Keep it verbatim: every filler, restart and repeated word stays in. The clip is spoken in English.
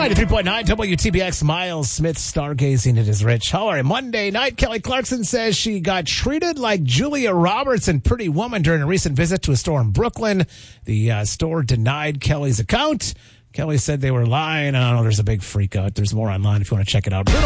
ninety-three point nine W T B X. Miles Smith stargazing at his rich. All right, Monday night, Kelly Clarkson says she got treated like Julia Roberts in Pretty Woman during a recent visit to a store in Brooklyn. The uh, store denied Kelly's account. Kelly said they were lying. I don't know. There's a big freak out. There's more online if you want to check it out. Bruno